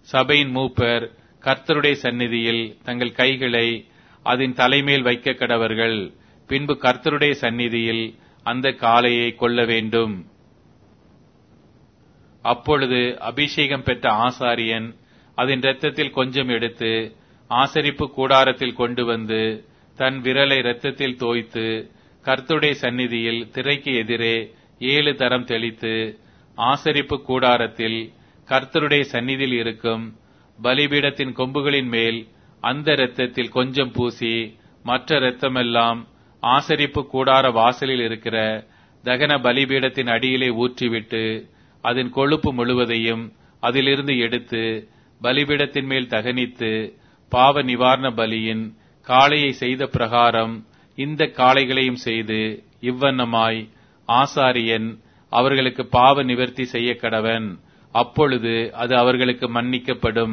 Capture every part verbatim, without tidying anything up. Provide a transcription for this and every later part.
சபையின் மூப்பர் கர்த்தருடைய சந்நிதியில் தங்கள் கைகளை அதன் தலைமேல் வைக்க கடவர்கள். பின்பு கர்த்தருடைய சந்நிதியில் அந்த காளையை கொல்ல வேண்டும். அப்பொழுது அபிஷேகம் பெற்ற ஆசாரியன் அதன் இரத்தத்தில் கொஞ்சம் எடுத்து ஆசரிப்பு கூடாரத்தில் கொண்டு வந்து தன் விரலை இரத்தத்தில் தோய்த்து கர்த்தருடைய சந்நிதியில் திரைக்கு எதிரே ஏழு தரம் தெளித்து ஆசரிப்பு கூடாரத்தில் கர்த்தருடைய சந்நிதியில் இருக்கும் பலிபீடத்தின் கொம்புகளின் மேல் அந்த இரத்தத்தில் கொஞ்சம் பூசி மற்ற இரத்தமெல்லாம் ஆசரிப்பு கூடார வாசலில் இருக்கிற தகன பலிபீடத்தின் அடியிலே ஊற்றிவிட்டு அதன் கொழுப்பு முழுவதையும் அதிலிருந்து எடுத்து பலிபீடத்தின் மேல் தகனித்து பாவ நிவாரண பலியின் காளையை செய்த பிரகாரம் இந்த காளைகளையும் செய்து இவ்வண்ணமாய் ஆசாரியன் அவர்களுக்கு பாவ நிவர்த்தி செய்ய கடவன். அப்பொழுது அது அவர்களுக்கு மன்னிக்கப்படும்.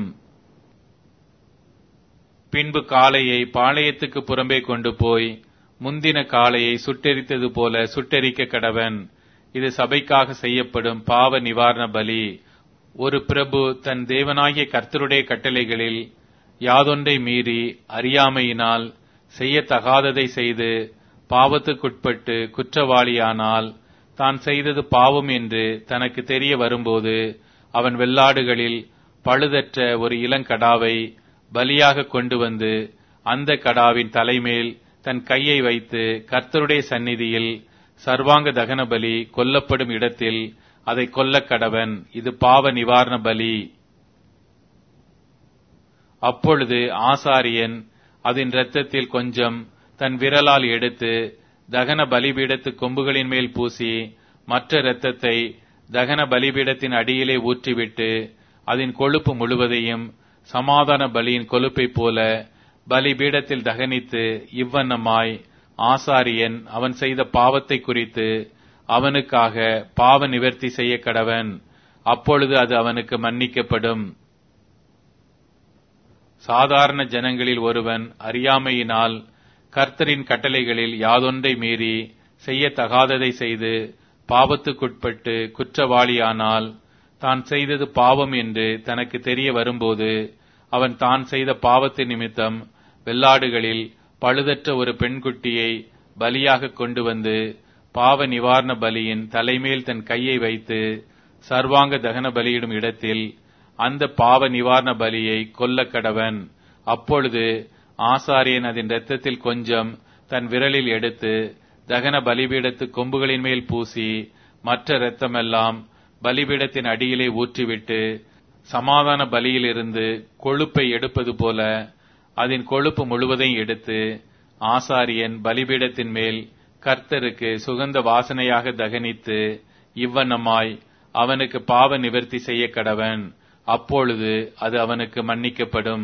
பின்பு காளையை பாளையத்துக்கு புறம்பே கொண்டு போய் முந்தின காளையை சுட்டெரித்தது போல சுட்டெரிக்க கடவன். இது சபைக்காக செய்யப்படும் பாவ நிவாரண பலி. ஒரு பிரபு தன் தேவனாகிய கர்த்தருடைய கட்டளைகளில் யாதொன்றை மீறி அறியாமையினால் செய்யத்தகாததை செய்து பாவத்துக்குட்பட்டு குற்றவாளியானால் தான் செய்தது பாவம் என்று தனக்கு தெரிய வரும்போது அவன் வெள்ளாடுகளில் பழுதற்ற ஒரு இளங்கடாவை பலியாக கொண்டு வந்து அந்த கடாவின் தலைமேல் தன் கையை வைத்து கர்த்தருடைய சந்நிதியில் சர்வாங்க தகன பலி கொல்லப்படும் இடத்தில் அதை கொல்ல கடவன். இது பாவ நிவாரண பலி. அப்பொழுது ஆசாரியன் அதன் இரத்தத்தில் கொஞ்சம் தன் விரலால் எடுத்து தகன பலிபீடத்து கொம்புகளின் மேல் பூசி மற்ற இரத்தத்தை தகன பலிபீடத்தின் அடியிலே ஊற்றிவிட்டு அதன் கொழுப்பு முழுவதையும் சமாதான பலியின் கொழுப்பை போல பலிபீடத்தில் தகனித்து இவ்வண்ணமாய் ஆசாரியன் அவன் செய்த பாவத்தை குறித்து அவனுக்காக பாவ நிவர்த்தி செய்ய கடவன். அப்பொழுது அது அவனுக்கு மன்னிக்கப்படும். சாதாரண ஜனங்களில் ஒருவன் அறியாமையினால் கர்த்தரின் கட்டளைகளில் யாதொன்றை மீறி செய்யத்தகாததை செய்து பாவத்துக்குட்பட்டு குற்றவாளியானால் தான் செய்தது பாவம் என்று தனக்கு தெரிய வரும்போது அவன் தான் செய்த பாவத்தின் நிமித்தம் வெள்ளாடுகளில் பழுதற்ற ஒரு பெண்குட்டியை பலியாக கொண்டு வந்து பாவ நிவாரண பலியின் தலைமேல் தன் கையை வைத்து சர்வாங்க தகன பலியிடும் இடத்தில் அந்த பாவ நிவாரண பலியை கொல்ல கடவன். அப்பொழுது ஆசாரியன் அதன் இரத்தத்தில் கொஞ்சம் தன் விரலில் எடுத்து தகன பலிபீடத்து கொம்புகளின் மேல் பூசி மற்ற இரத்தமெல்லாம் பலிபீடத்தின் அடியிலே ஊற்றிவிட்டு சமாதான பலியிலிருந்து கொழுப்பை எடுப்பது போல அதன் கொழுப்பு முழுவதையும் எடுத்து ஆசாரியன் பலிபீடத்தின் மேல் கர்த்தருக்கு சுகந்த வாசனையாக தகனித்து இவ்வண்ணமாய் அவனுக்கு பாவ நிவர்த்தி செய்ய கடவன். அப்பொழுது அது அவனுக்கு மன்னிக்கப்படும்.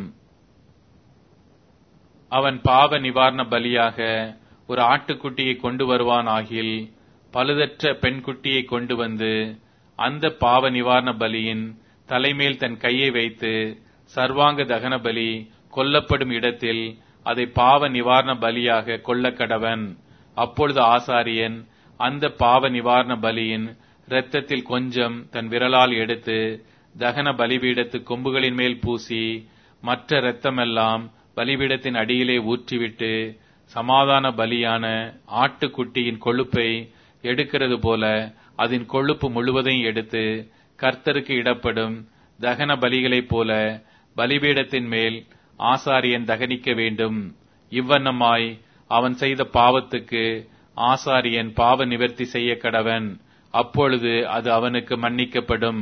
அவன் பாவ நிவாரண பலியாக ஒரு ஆட்டுக்குட்டியை கொண்டு வருவான் ஆகில் பழுதற்ற பெண்குட்டியை கொண்டு வந்து அந்த பாவ நிவாரண பலியின் தலைமேல் தன் கையை வைத்து சர்வாங்க தகன பலி கொல்லப்படும் இடத்தில் அதை பாவ நிவாரண பலியாக கொல்ல கடவன். அப்பொழுது ஆசாரியன் அந்த பாவ நிவாரண பலியின் இரத்தத்தில் கொஞ்சம் தன் விரலால் எடுத்து தகன பலிபீடத்து கொம்புகளின் மேல் பூசி மற்ற இரத்தமெல்லாம் பலிபீடத்தின் அடியிலே ஊற்றிவிட்டு சமாதான பலியான ஆட்டுக்குட்டியின் கொழுப்பை எடுக்கிறது போல அதன் கொழுப்பு முழுவதையும் எடுத்து கர்த்தருக்கு இடப்படும் தகன பலிகளைப் போல பலிபீடத்தின் மேல் ஆசாரியன் தகனிக்க வேண்டும். இவ்வண்ணமாய் அவன் செய்த பாவத்துக்கு ஆசாரியன் பாவ நிவர்த்தி செய்ய கடவன். அப்பொழுது அது அவனுக்கு மன்னிக்கப்படும்.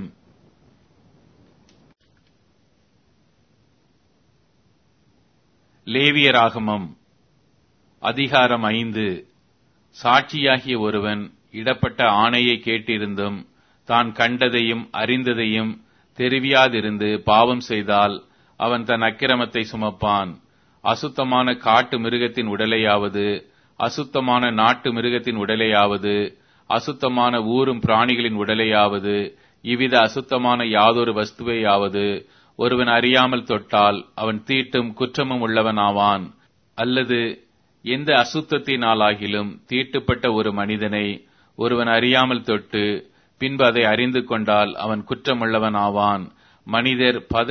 லேவியராகமம் அதிகாரம் ஐந்து. சாட்சியாகிய ஒருவன் இடப்பட்ட ஆணையை கேட்டிருந்தும் தான் கண்டதையும் அறிந்ததையும் தெரிவியாதிருந்து பாவம் செய்தால் அவன் தன் அக்கிரமத்தை சுமப்பான். அசுத்தமான காட்டு மிருகத்தின் உடலையாவது அசுத்தமான நாட்டு மிருகத்தின் உடலையாவது அசுத்தமான ஊரும் பிராணிகளின் உடலையாவது இவ்வித அசுத்தமான யாதொரு வஸ்துவையாவது ஒருவன் அறியாமல் தொட்டால் அவன் தீட்டும் குற்றமும் உள்ளவனாவான். அல்லது எந்த அசுத்தத்தினாலாகிலும் தீட்டுப்பட்ட ஒரு மனிதனை ஒருவன் அறியாமல் தொட்டு பின்பு அதை அறிந்து கொண்டால் அவன் குற்றமுள்ளவனாவான். மனிதர்